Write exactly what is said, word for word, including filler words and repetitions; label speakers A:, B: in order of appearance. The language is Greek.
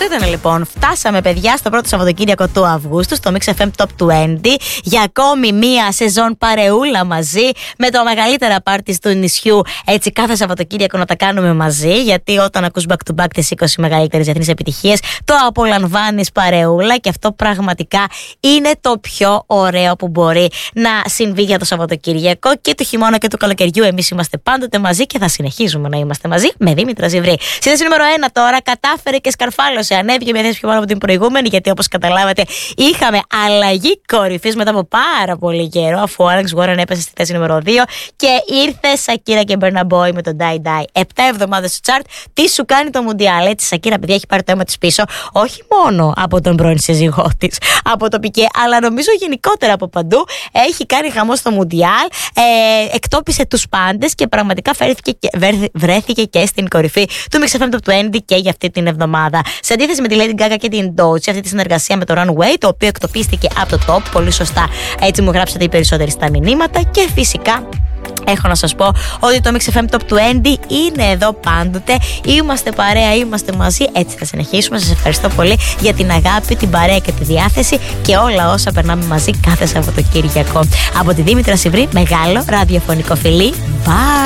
A: ήταν λοιπόν. Φτάσαμε, παιδιά, στο πρώτο Σαββατοκύριακο του Αυγούστου, στο Mix εφ εμ Top είκοσι, για ακόμη μία σεζόν παρεούλα μαζί, με το μεγαλύτερα πάρτι του νησιού. Έτσι, κάθε Σαββατοκύριακο να τα κάνουμε μαζί, γιατί όταν ακούς back to back τις είκοσι μεγαλύτερες διεθνείς επιτυχίες, το απολαμβάνεις παρεούλα, και αυτό πραγματικά είναι το πιο ωραίο που μπορεί να συμβεί για το Σαββατοκύριακο. Και του χειμώνα και του καλοκαιριού εμείς είμαστε πάντοτε μαζί και θα συνεχίζουμε να είμαστε μαζί με Δήμητρα Ζιβρή. Σύνδεση νούμερο ένα τώρα, κατάφερε και σκαρφάλωσε. Ανέβηκε μια θέση πιο πάνω από την προηγούμενη, γιατί όπως καταλάβατε είχαμε αλλαγή κορυφής μετά από πάρα πολύ καιρό, αφού ο Alex Warren έπεσε στη θέση νούμερο δύο και ήρθε Σακύρα και Burna Boy με τον Die Die. Επτά εβδομάδες στο chart. Τι σου κάνει το Μουντιάλ? Έτσι, η Σακύρα, παιδιά, έχει πάρει το αίμα της πίσω, όχι μόνο από τον πρώην σύζυγό της, από το Πικέ, αλλά νομίζω γενικότερα από παντού. Έχει κάνει χαμό στο Μουντιάλ, ε, εκτόπισε τους πάντες και πραγματικά φέρθηκε και, βρέθηκε και στην κορυφή του Mix εφ εμ Top είκοσι και για αυτή την εβδομάδα. Σε αντίθεση με τη Lady Gaga και την Doechii, αυτή τη συνεργασία με το Runway, το οποίο εκτοπίστηκε από το top, πολύ σωστά, έτσι μου γράψατε οι περισσότεροι στα μηνύματα. Και φυσικά έχω να σας πω ότι το Mix εφ εμ Top είκοσι είναι εδώ πάντοτε. Είμαστε παρέα, είμαστε μαζί, έτσι θα συνεχίσουμε. Σας ευχαριστώ πολύ για την αγάπη, την παρέα και τη διάθεση και όλα όσα περνάμε μαζί κάθε Σαββατοκύριακο. Από τη Δήμητρα Ζιβρή, μεγάλο ραδιοφωνικό φιλί. Bye!